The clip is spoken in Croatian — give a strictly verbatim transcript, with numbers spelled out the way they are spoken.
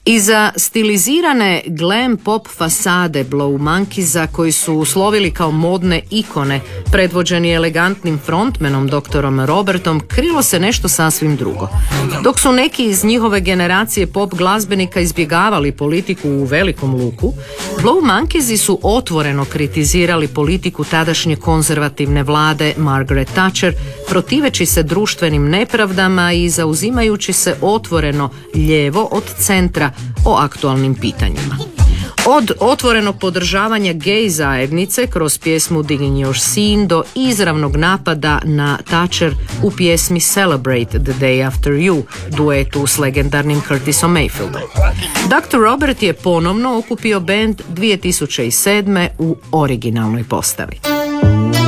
Iza stilizirane glam pop fasade Blow Monkeys-a, koji su uslovili kao modne ikone, predvođeni elegantnim frontmenom doktorom Robertom, krilo se nešto sasvim drugo. Dok su neki iz njihove generacije pop glazbenika izbjegavali politiku u velikom luku, Blow Monkeys su otvoreno kritizirali politiku tadašnje konzervativne vlade Margaret Thatcher, protiveći se društvenim nepravdama i zauzimajući se otvoreno lijevo od centra o aktualnim pitanjima. Od otvorenog podržavanja gej zajednice kroz pjesmu Digging Your Scene do izravnog napada na Thatcher u pjesmi Celebrate the Day After You, duetu s legendarnim Curtisom Mayfieldom. doktor Robert je ponovno okupio bend dvije tisuće sedme u originalnoj postavi.